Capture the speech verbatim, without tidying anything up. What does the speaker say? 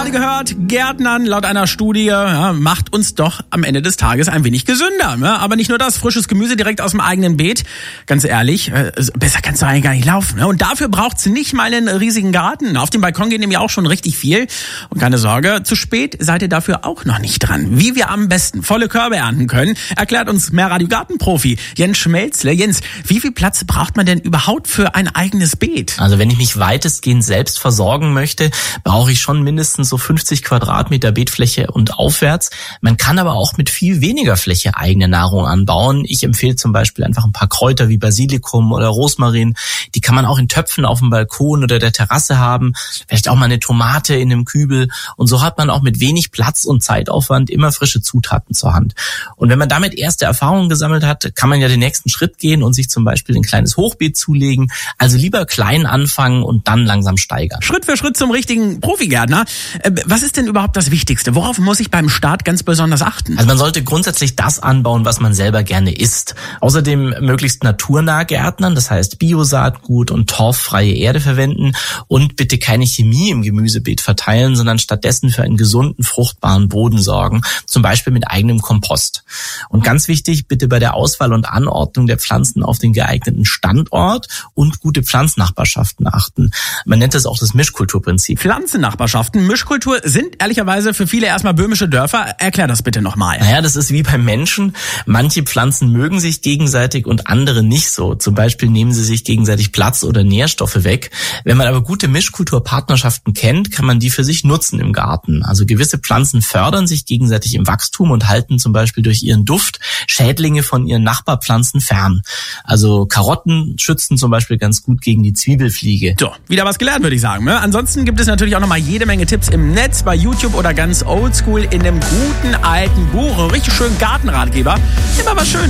gerade gehört, Gärtnern laut einer Studie ja, macht uns doch am Ende des Tages ein wenig gesünder. Ne? Aber nicht nur das, frisches Gemüse direkt aus dem eigenen Beet. Ganz ehrlich, äh, besser kannst du eigentlich gar nicht laufen. Ne? Und dafür braucht's nicht mal einen riesigen Garten. Auf dem Balkon geht nämlich auch schon richtig viel. Und keine Sorge, zu spät seid ihr dafür auch noch nicht dran. Wie wir am besten volle Körbe ernten können, erklärt uns Mehrradio Gartenprofi Jens Schmelzle. Jens, wie viel Platz braucht man denn überhaupt für ein eigenes Beet? Also wenn ich mich weitestgehend selbst versorgen möchte, brauche ich schon mindestens so fünfzig Quadratmeter Beetfläche und aufwärts. Man kann aber auch mit viel weniger Fläche eigene Nahrung anbauen. Ich empfehle zum Beispiel einfach ein paar Kräuter wie Basilikum oder Rosmarin. Die kann man auch in Töpfen auf dem Balkon oder der Terrasse haben. Vielleicht auch mal eine Tomate in einem Kübel. Und so hat man auch mit wenig Platz und Zeitaufwand immer frische Zutaten zur Hand. Und wenn man damit erste Erfahrungen gesammelt hat, kann man ja den nächsten Schritt gehen und sich zum Beispiel ein kleines Hochbeet zulegen. Also lieber klein anfangen und dann langsam steigern. Schritt für Schritt zum richtigen Profigärtner. Was ist denn überhaupt das Wichtigste? Worauf muss ich beim Start ganz besonders achten? Also man sollte grundsätzlich das anbauen, was man selber gerne isst. Außerdem möglichst naturnah gärtnern, das heißt Biosaatgut und torffreie Erde verwenden und bitte keine Chemie im Gemüsebeet verteilen, sondern stattdessen für einen gesunden, fruchtbaren Boden sorgen, zum Beispiel mit eigenem Kompost. Und ganz wichtig, bitte bei der Auswahl und Anordnung der Pflanzen auf den geeigneten Standort und gute Pflanznachbarschaften achten. Man nennt das auch das Mischkulturprinzip. Pflanzennachbarschaften, Mischkultur sind ehrlicherweise für viele erstmal böhmische Dörfer. Erklär das bitte nochmal. Naja, das ist wie beim Menschen. Manche Pflanzen mögen sich gegenseitig und andere nicht so. Zum Beispiel nehmen sie sich gegenseitig Platz oder Nährstoffe weg. Wenn man aber gute Mischkulturpartnerschaften kennt, kann man die für sich nutzen im Garten. Also gewisse Pflanzen fördern sich gegenseitig im Wachstum und halten zum Beispiel durch ihren Duft Schädlinge von ihren Nachbarpflanzen fern. Also Karotten schützen zum Beispiel ganz gut gegen die Zwiebelfliege. So, wieder was gelernt, würde ich sagen. Ne? Ansonsten gibt es natürlich auch nochmal jede Menge Tipps im Netz, bei YouTube oder ganz oldschool in dem guten alten Buch. Richtig schön Gartenratgeber. Immer was schön.